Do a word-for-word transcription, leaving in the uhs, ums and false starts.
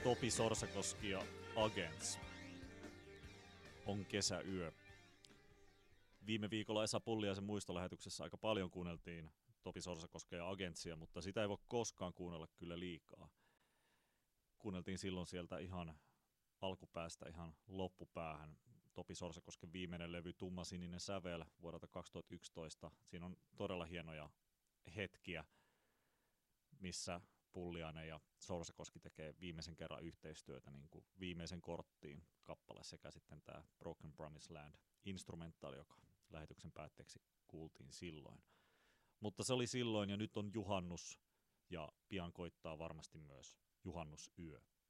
Topi Sorsakoski ja Agents. On kesäyö. Viime viikolla Esa Pulliaisen muistolähetyksessä aika paljon kuunneltiin Topi Sorsakoskea ja Agentsia, mutta sitä ei voi koskaan kuunnella kyllä liikaa. Kuunneltiin silloin sieltä ihan alkupäästä ihan loppupäähän. Topi Sorsakosken viimeinen levy Tummasininen sävel vuodelta kaksituhattayksitoista. Siinä on todella hienoja hetkiä, missä Pulliainen ja Sorsakoski tekee viimeisen kerran yhteistyötä niin kuin viimeisen korttiin kappale sekä sitten tämä Broken Promised Land instrumentaali, joka lähetyksen päätteeksi kuultiin silloin. Mutta se oli silloin ja nyt on juhannus ja pian koittaa varmasti myös juhannusyö.